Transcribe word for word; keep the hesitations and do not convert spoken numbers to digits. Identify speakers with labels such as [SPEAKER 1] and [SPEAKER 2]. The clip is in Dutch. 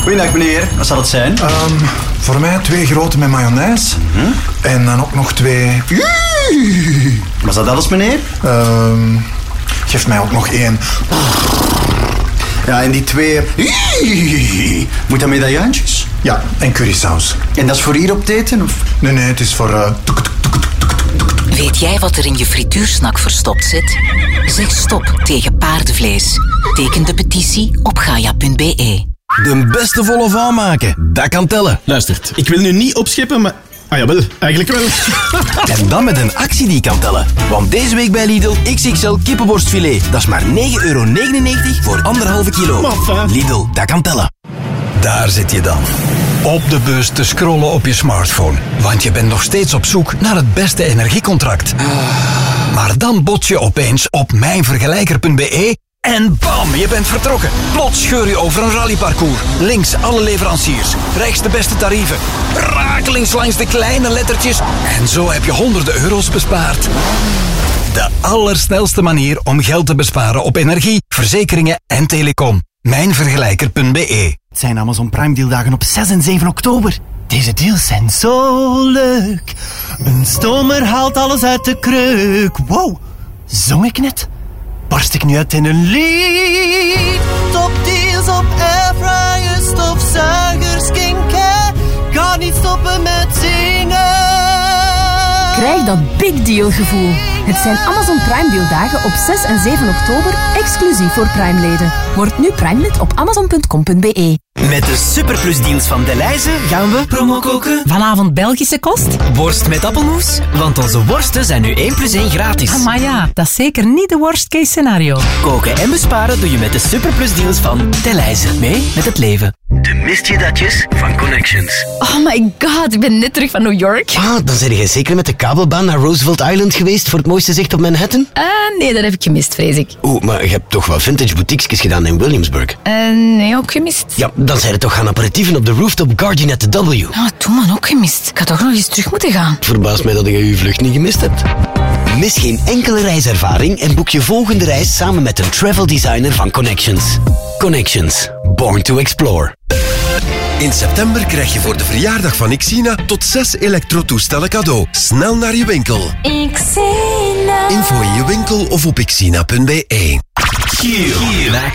[SPEAKER 1] Goeiedag meneer, wat zal het zijn?
[SPEAKER 2] Um, voor mij twee grote met mayonaise. Mm-hmm. En dan ook nog twee...
[SPEAKER 1] Was dat alles meneer?
[SPEAKER 2] Um, geef mij ook nog één.
[SPEAKER 1] Ja, en die twee... Moet dat medaillantjes?
[SPEAKER 2] Ja, en currysaus.
[SPEAKER 1] En dat is voor hier op het eten? Of?
[SPEAKER 2] Nee, nee, het is voor... Uh...
[SPEAKER 3] Weet jij wat er in je frituursnak verstopt zit? Zeg stop tegen paardenvlees. Teken de petitie op gaia punt be.
[SPEAKER 4] De beste volle van maken, dat kan tellen.
[SPEAKER 5] Luistert, ik wil nu niet opscheppen, maar... Ah jawel, eigenlijk wel.
[SPEAKER 4] En dan met een actie die kan tellen. Want deze week bij Lidl X X L kippenborstfilet. Dat is maar negen euro negenennegentig voor anderhalve kilo.
[SPEAKER 5] Maffa.
[SPEAKER 4] Lidl, dat kan tellen.
[SPEAKER 6] Daar zit je dan. Op de bus te scrollen op je smartphone. Want je bent nog steeds op zoek naar het beste energiecontract. Maar dan bots je opeens op mijnvergelijker punt be en bam, je bent vertrokken. Plots scheur je over een rallyparcours. Links alle leveranciers. Rechts de beste tarieven. Rakelings langs de kleine lettertjes. En zo heb je honderden euro's bespaard. De allersnelste manier om geld te besparen op energie, verzekeringen en telecom. mijnvergelijker punt be.
[SPEAKER 7] Het zijn Amazon Prime dealdagen op zes en zeven oktober. Deze deals zijn zo leuk. Een stomer haalt alles uit de kreuk. Wow, zong ik net? Barst ik nu uit in een lied? Top deals op airfryers, stofzuigers, skincare. Ga niet stoppen met zingen.
[SPEAKER 8] Krijg dat big deal gevoel. Het zijn Amazon Prime dealdagen op zes en zeven oktober, exclusief voor Prime-leden. Word nu Prime-lid op amazon punt com punt be.
[SPEAKER 9] Met de superplusdeals van Delhaize gaan we promo koken.
[SPEAKER 10] Vanavond Belgische kost.
[SPEAKER 9] Worst met appelmoes, want onze worsten zijn nu één plus één gratis.
[SPEAKER 10] Ah, maar ja, dat is zeker niet de worst case scenario.
[SPEAKER 9] Koken en besparen doe je met de superplusdeals van Delhaize. Mee met het leven.
[SPEAKER 11] De mist je datjes van Connections.
[SPEAKER 8] Oh my god, ik ben net terug van New York.
[SPEAKER 11] Ah, dan ben jij zeker met de kabelbaan naar Roosevelt Island geweest voor het mooiste zicht op Manhattan?
[SPEAKER 8] Uh, nee, dat heb ik gemist, vrees ik.
[SPEAKER 11] Oeh, maar je hebt toch wel vintage boutiques gedaan in Williamsburg?
[SPEAKER 8] Uh, nee, ook gemist.
[SPEAKER 11] Ja, dan zijn er toch gaan aperitieven op de rooftop Guardian at the W.
[SPEAKER 8] Oh, toen man, ook gemist. Ik had toch nog eens terug moeten gaan.
[SPEAKER 11] Het verbaast mij dat je je vlucht niet gemist hebt. Mis geen enkele reiservaring en boek je volgende reis samen met een travel designer van Connections. Connections. Born to explore.
[SPEAKER 12] In september krijg je voor de verjaardag van Xina tot zes elektrotoestellen cadeau. Snel naar je winkel.
[SPEAKER 8] Xina.
[SPEAKER 12] Info in je winkel of op xina punt be.
[SPEAKER 13] Q.